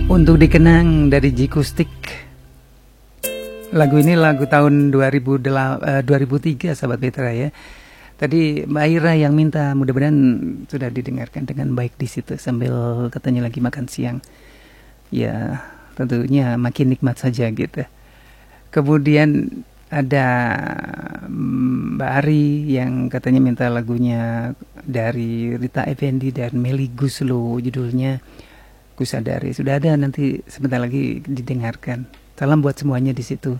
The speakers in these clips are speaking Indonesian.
Untuk dikenang dari Jikustik. Lagu ini lagu tahun 2003 sahabat Petra ya. Tadi Mbak Ira yang minta, mudah-mudahan sudah didengarkan dengan baik di situ sambil katanya lagi makan siang. Ya, tentunya makin nikmat saja gitu. Kemudian ada Mbak Ari yang katanya minta lagunya dari Rita Effendi dan Melly Guslo, judulnya Kusadari. Sudah ada, nanti sebentar lagi didengarkan. Salam buat semuanya di situ.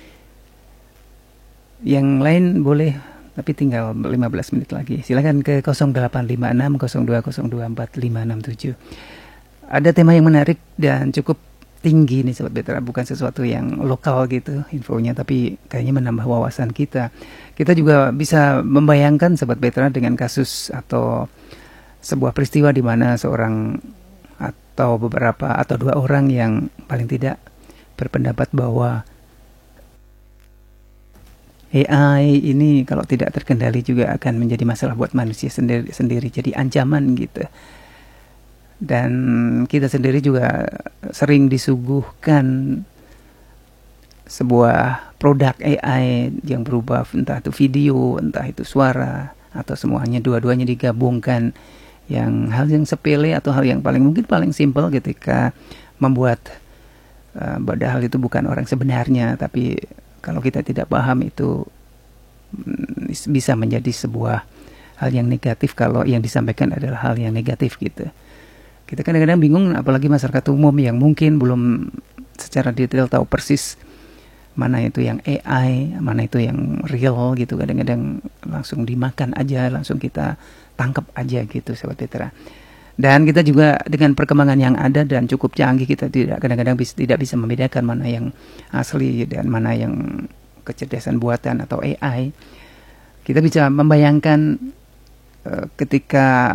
Yang lain boleh, tapi tinggal 15 menit lagi. Silakan ke 0856 02024567. Ada tema yang menarik dan cukup tinggi nih Sobat Petra, bukan sesuatu yang lokal gitu infonya, tapi kayaknya menambah wawasan kita. Kita juga bisa membayangkan Sobat Petra dengan kasus atau sebuah peristiwa di mana seorang atau beberapa atau dua orang yang paling tidak berpendapat bahwa AI ini kalau tidak terkendali juga akan menjadi masalah buat manusia sendiri, jadi ancaman gitu. Dan kita sendiri juga sering disuguhkan sebuah produk AI yang berubah, entah itu video, entah itu suara, atau semuanya dua-duanya digabungkan. Yang hal yang sepele atau hal yang mungkin paling simpel ketika membuat padahal itu bukan orang sebenarnya, tapi kalau kita tidak paham itu bisa menjadi sebuah hal yang negatif kalau yang disampaikan adalah hal yang negatif gitu. Kita kadang-kadang bingung, apalagi masyarakat umum yang mungkin belum secara detail tahu persis mana itu yang AI, mana itu yang real gitu. Kadang-kadang langsung dimakan aja, langsung kita tangkap aja gitu Sobat Petra. Dan kita juga dengan perkembangan yang ada dan cukup canggih, kita kadang-kadang tidak bisa membedakan mana yang asli dan mana yang kecerdasan buatan atau AI. Kita bisa membayangkan ketika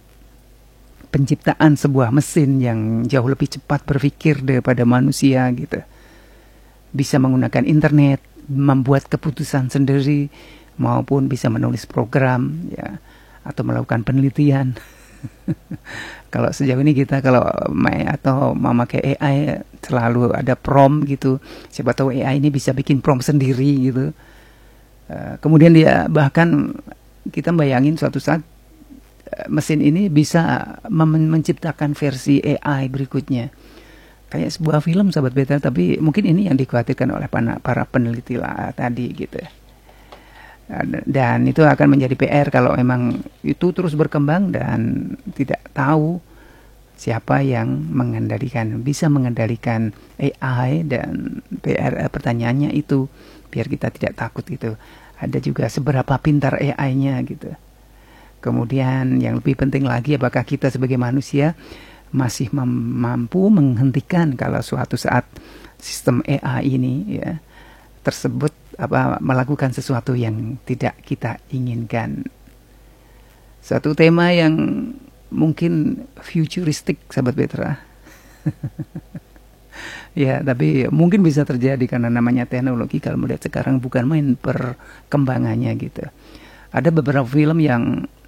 penciptaan sebuah mesin yang jauh lebih cepat berpikir daripada manusia gitu, bisa menggunakan internet, membuat keputusan sendiri, maupun bisa menulis program ya, atau melakukan penelitian. Kalau sejauh ini kita kalau memakai AI selalu ada prompt gitu. Siapa tahu AI ini bisa bikin prompt sendiri gitu. Kemudian dia bahkan kita bayangin suatu saat mesin ini bisa menciptakan versi AI berikutnya. Kayak sebuah film Sahabat Petra, tapi mungkin ini yang dikhawatirkan oleh para peneliti lah tadi gitu. Dan itu akan menjadi PR kalau memang itu terus berkembang dan tidak tahu siapa yang bisa mengendalikan AI. Dan pertanyaannya itu biar kita tidak takut gitu. Ada juga seberapa pintar AI-nya gitu. Kemudian yang lebih penting lagi, apakah kita sebagai manusia masih mampu menghentikan kalau suatu saat sistem AI ini ya tersebut melakukan sesuatu yang tidak kita inginkan. Satu tema yang mungkin futuristik Sahabat Petra. Ya, tapi mungkin bisa terjadi karena namanya teknologi kalau melihat sekarang bukan main perkembangannya gitu. Ada beberapa film yang